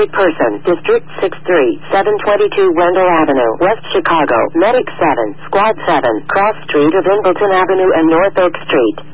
wanted person, District 63, 722 Wendell Avenue, West Chicago, Medic 7, Squad 7, Cross Street of Embleton Avenue and North Oak Street.